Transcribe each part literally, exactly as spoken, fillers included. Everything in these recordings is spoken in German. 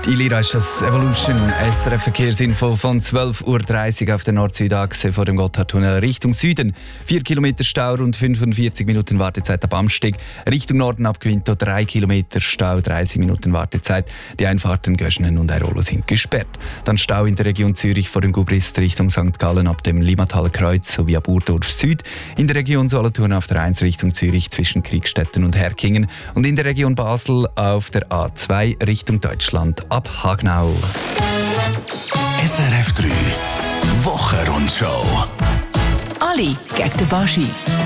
Ilira ist das Evolution S R F-Verkehrsinfo von zwölf Uhr dreißig auf der Nord-Süd-Achse vor dem Gotthardtunnel Richtung Süden. vier Kilometer Stau, rund fünfundvierzig Minuten Wartezeit ab Amsteg. Richtung Norden ab Quinto drei Kilometer Stau, dreißig Minuten Wartezeit. Die Einfahrten Göschenen und Airolo sind gesperrt. Dann Stau in der Region Zürich vor dem Gubrist Richtung Sankt Gallen ab dem Limmataler Kreuz sowie ab Urdorf Süd. In der Region Solothurn auf der eins Richtung Zürich zwischen Kriegstetten und Herkingen. Und in der Region Basel auf der A zwei Richtung Deutschland ab Hagnau. S R F drei Wochenrundschau. Ali gegen den Baschi.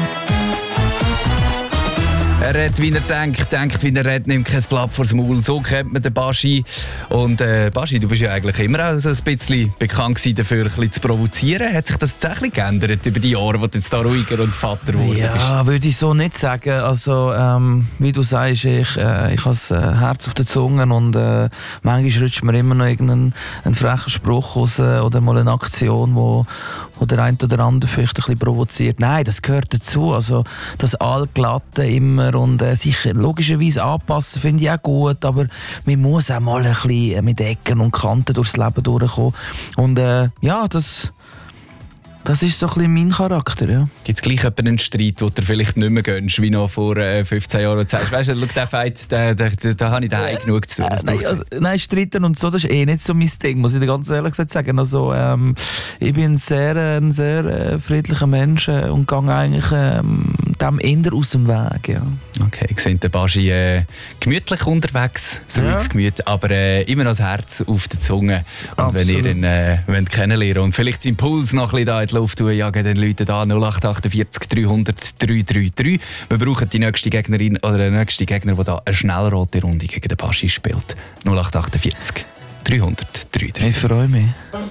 Er redet, wie er denkt, denkt, wie er redet, nimmt kein Blatt vors Maul. So kennt man den Baschi. Und äh, Baschi, du bist ja eigentlich immer auch so ein bisschen bekannt gewesen dafür, ein bisschen zu provozieren. Hat sich das tatsächlich geändert über die Jahre, wo du jetzt da ruhiger und Vater geworden ja, bist? Ja, würde ich so nicht sagen. Also, ähm, wie du sagst, ich, äh, ich habe das äh, Herz auf der Zunge und äh, manchmal rutscht mir immer noch irgendein ein frecher Spruch raus oder mal eine Aktion, wo, wo der eine oder andere vielleicht ein bisschen provoziert. Nein, das gehört dazu. Also, das Allglatte immer und äh, sich logischerweise anpassen, finde ich auch gut, aber man muss auch mal ein bisschen mit Ecken und Kanten durchs Leben durchkommen. Und äh, ja, das, das ist so ein bisschen mein Charakter. Ja. Gibt es gleich einen Streit, den du vielleicht nicht mehr gönnst, wie noch vor äh, fünfzehn Jahren? Und sagst, weißt du, schau, der Fight, da, da, da, da habe ich daheim genug zu tun. Äh, nein, also, nein, streiten und so, das ist eh nicht so mein Ding, muss ich dir ganz ehrlich sagen. Also, ähm, ich bin ein sehr, ein sehr äh, friedlicher Mensch äh, und gehe eigentlich ähm, dem eher aus dem Weg. Ja. Okay, ich sehe den Baschi äh, gemütlich unterwegs, so ja. wie das Gemüt, aber äh, immer noch das Herz auf der Zunge. Und absolut. Wenn ihr ihn äh, wollt kennenlernen und vielleicht seinen Puls noch ein bisschen da in die Luft tun, jagen den Leuten da null acht achtundvierzig dreihundert drei drei drei. Wir brauchen die nächste Gegnerin oder den nächsten Gegner, der da eine schnellrote Runde gegen den Baschi spielt. null acht achtundvierzig dreihundert drei drei drei. Ich freue mich.